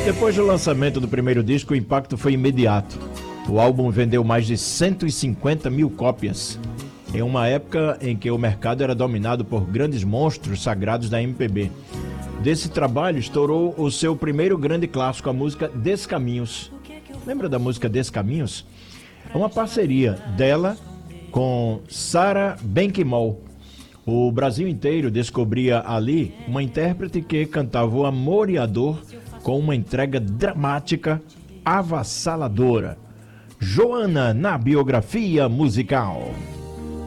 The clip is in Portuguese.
Depois do lançamento do primeiro disco, o impacto foi imediato. O álbum vendeu mais de 150 mil cópias, em uma época em que o mercado era dominado por grandes monstros sagrados da MPB. Desse trabalho estourou o seu primeiro grande clássico, a música Descaminhos. Lembra da música Descaminhos? É uma parceria dela com Sarah Benquimol. O Brasil inteiro descobria ali uma intérprete que cantava o amor e a dor com uma entrega dramática, avassaladora. Joana na biografia musical.